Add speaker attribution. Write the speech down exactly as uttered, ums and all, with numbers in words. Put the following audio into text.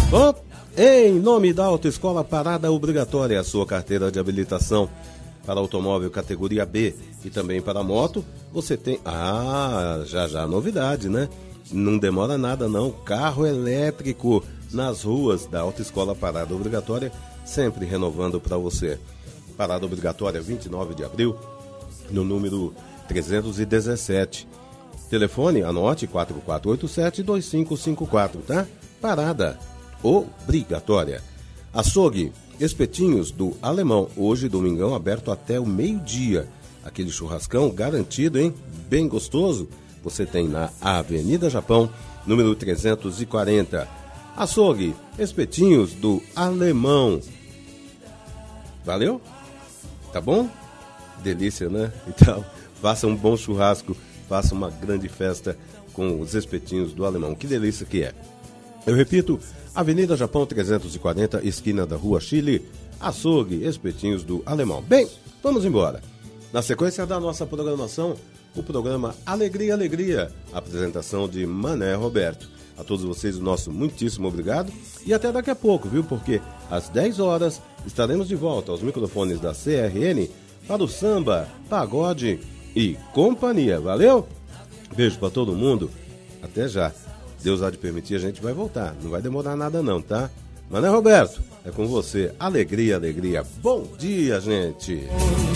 Speaker 1: Oh, em nome da Autoescola Parada Obrigatória, a sua carteira de habilitação para automóvel categoria B e também para moto, você tem... Ah, já já novidade, né? Não demora nada não, carro elétrico nas ruas da Autoescola Parada Obrigatória, sempre renovando para você. Parada Obrigatória, vinte e nove de abril, no número trezentos e dezessete. Telefone, anote quatro quatro oito sete, dois cinco cinco quatro, tá? Parada Obrigatória. Açougue, espetinhos do Alemão, hoje domingão aberto até o meio-dia. Aquele churrascão garantido, hein? Bem gostoso. Você tem na Avenida Japão, número trezentos e quarenta. Açougue, espetinhos do Alemão. Valeu? Tá bom? Delícia, né? Então, faça um bom churrasco, faça uma grande festa com os espetinhos do Alemão. Que delícia que é. Eu repito, Avenida Japão trezentos e quarenta, esquina da Rua Chile, Açougue, espetinhos do Alemão. Bem, vamos embora. Na sequência da nossa programação, o programa Alegria, Alegria, apresentação de Mané Roberto. A todos vocês, o nosso muitíssimo obrigado e até daqui a pouco, viu? Porque às dez horas estaremos de volta aos microfones da C R N para o samba, pagode e companhia. Valeu? Beijo para todo mundo. Até já. Deus há de permitir, a gente vai voltar. Não vai demorar nada não, tá? Mané Roberto, é com você. Alegria, alegria. Bom dia, gente.